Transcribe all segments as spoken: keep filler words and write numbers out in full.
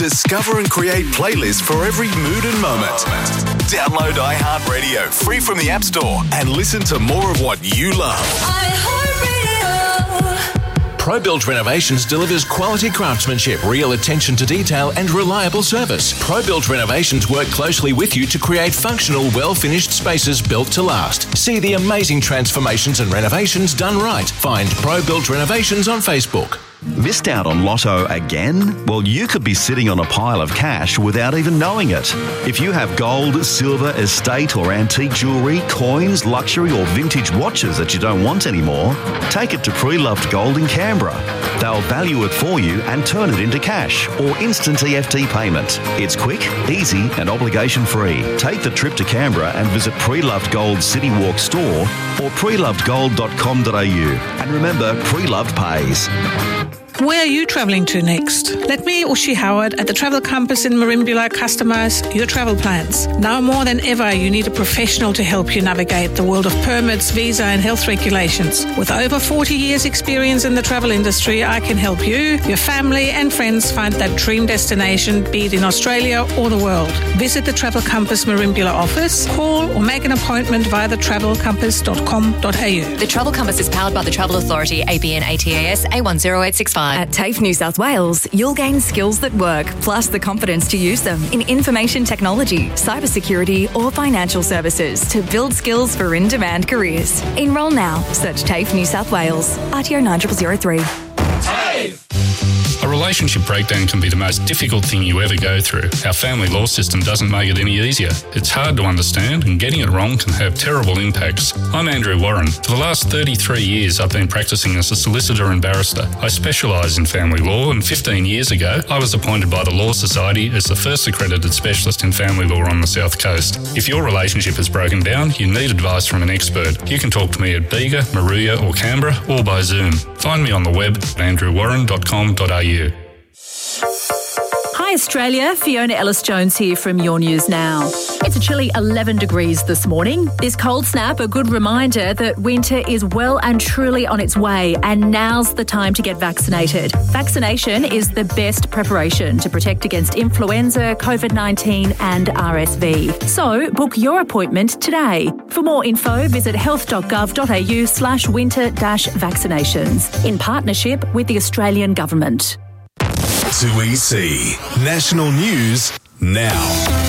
Discover and create playlists for every mood and moment. Download iHeartRadio free from the App Store and listen to more of what you love. iHeartRadio. ProBuild Renovations delivers quality craftsmanship, real attention to detail and reliable service. ProBuild Renovations work closely with you to create functional, well-finished spaces built to last. See the amazing transformations and renovations done right. Find ProBuild Renovations on Facebook. Missed out on Lotto again? Well, you could be sitting on a pile of cash without even knowing it. If you have gold, silver, estate or antique jewellery, coins, luxury or vintage watches that you don't want anymore, take it to Pre-Loved Gold in Canberra. They'll value it for you and turn it into cash or instant E F T payment. It's quick, easy and obligation-free. Take the trip to Canberra and visit Pre-Loved Gold City Walk store or pre loved gold dot com dot a u. And remember, Pre-Loved pays. Where are you travelling to next? Let me, Ushi Howard, at the Travel Compass in Merimbula customise your travel plans. Now more than ever, you need a professional to help you navigate the world of permits, visa and health regulations. With over forty years experience in the travel industry, I can help you, your family and friends find that dream destination, be it in Australia or the world. Visit the Travel Compass Merimbula office, call or make an appointment via the travel compass dot com dot a u. The Travel Compass is powered by the Travel Authority, A B N A T A S A one zero eight six five. At TAFE New South Wales, you'll gain skills that work, plus the confidence to use them in information technology, cybersecurity or financial services to build skills for in-demand careers. Enrol now. Search TAFE New South Wales. R T O nine zero zero three. TAFE! A relationship breakdown can be the most difficult thing you ever go through. Our family law system doesn't make it any easier. It's hard to understand and getting it wrong can have terrible impacts. I'm Andrew Warren. For the last thirty-three years I've been practicing as a solicitor and barrister. I specialise in family law and fifteen years ago I was appointed by the Law Society as the first accredited specialist in family law on the South Coast. If your relationship has broken down, you need advice from an expert. You can talk to me at Bega, Maruya or Canberra or by Zoom. Find me on the web at andrew warren dot com dot a u. Hi Australia, Fiona Ellis-Jones here from Your News Now. It's a chilly eleven degrees this morning. This cold snap, a good reminder that winter is well and truly on its way, and now's the time to get vaccinated. Vaccination is the best preparation to protect against influenza, COVID nineteen and R S V. So book your appointment today. For more info, visit health dot gov dot a u slash winter dash vaccinations in partnership with the Australian Government. two E C National News Now.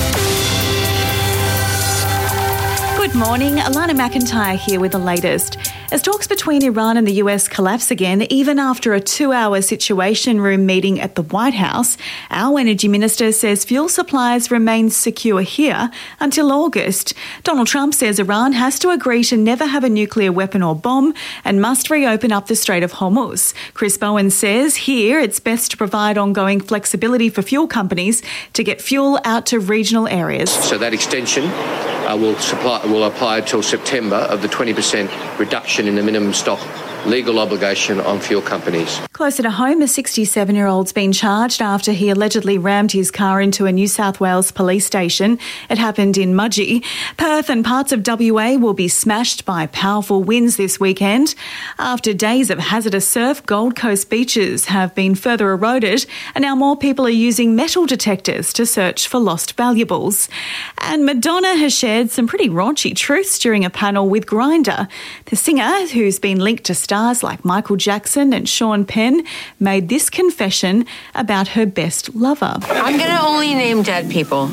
Good morning, Alana McIntyre here with the latest. As talks between Iran and the U S collapse again, even after a two-hour Situation Room meeting at the White House, our Energy Minister says fuel supplies remain secure here until August. Donald Trump says Iran has to agree to never have a nuclear weapon or bomb and must reopen up the Strait of Hormuz. Chris Bowen says here it's best to provide ongoing flexibility for fuel companies to get fuel out to regional areas. So that extension uh, will supply will apply until September of the twenty percent reduction in the minimum stock legal obligation on fuel companies. Closer to home, a sixty-seven-year-old's been charged after he allegedly rammed his car into a New South Wales police station. It happened in Mudgee. Perth and parts of W A will be smashed by powerful winds this weekend. After days of hazardous surf, Gold Coast beaches have been further eroded, and now more people are using metal detectors to search for lost valuables. And Madonna has shared some pretty raunchy truths during a panel with Grindr. The singer, who's been linked to stars like Michael Jackson and Sean Penn, made this confession about her best lover. I'm going to only name dead people.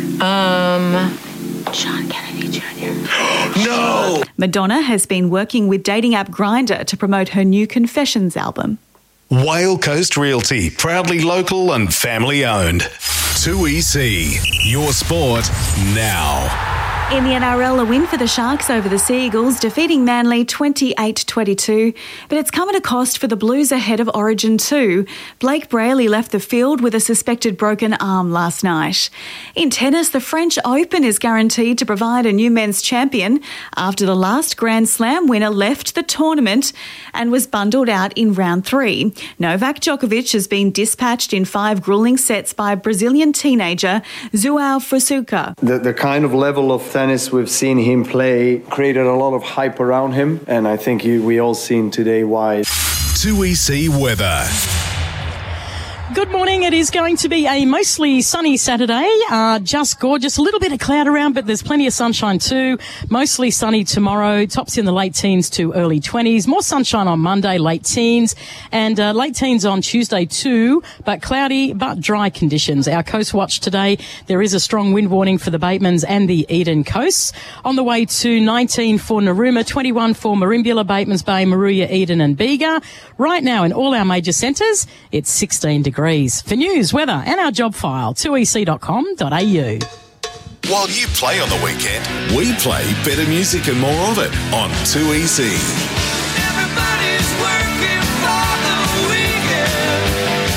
Um, John Kennedy Junior No! Madonna has been working with dating app Grindr to promote her new Confessions album. Whale Coast Realty, proudly local and family owned. two E C, your sport now. In the N R L, a win for the Sharks over the Seagulls, defeating Manly twenty-eight twenty-two. But it's come at a cost for the Blues ahead of Origin two. Blake Brayley left the field with a suspected broken arm last night. In tennis, the French Open is guaranteed to provide a new men's champion after the last Grand Slam winner left the tournament and was bundled out in round three. Novak Djokovic has been dispatched in five gruelling sets by Brazilian teenager João Fusuca. The, the kind of level of tennis we've seen him play created a lot of hype around him, and I think you, we all seen today why. two E C weather. Good morning. It is going to be a mostly sunny Saturday. Uh, just gorgeous. A little bit of cloud around, but there's plenty of sunshine too. Mostly sunny tomorrow. Tops in the late teens to early twenties. More sunshine on Monday, late teens. And uh, late teens on Tuesday too, but cloudy but dry conditions. Our coast watch today, there is a strong wind warning for the Batemans and the Eden coasts. On the way to nineteen for Narooma, twenty-one for Merimbula, Batemans Bay, Moruya, Eden and Bega. Right now in all our major centres, it's sixteen degrees. For news, weather and our job file, two e c dot com dot a u. While you play on the weekend, we play better music and more of it on two E C. Everybody's working for the weekend.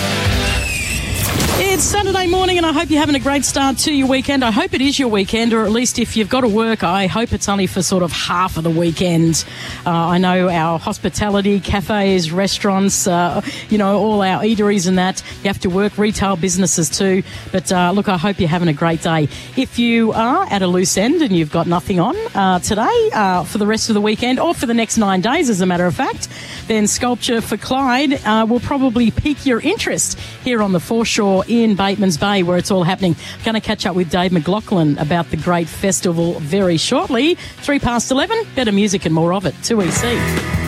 It's Saturday morning and I hope you're having a great start to your weekend. I hope it is your weekend, or at least if you've got to work, I hope it's only for sort of half of the weekend. Uh, I know our hospitality, cafes, restaurants, uh, you know, all our eateries and that, you have to work, retail businesses too. But uh, look, I hope you're having a great day. If you are at a loose end and you've got nothing on uh, today uh, for the rest of the weekend or for the next nine days, as a matter of fact, then Sculpture for Clyde uh, will probably pique your interest here on the foreshore in Batemans Bay, where it's all happening. Going to catch up with Dave McLaughlin about the great festival very shortly. Three past eleven, better music and more of it. two E C.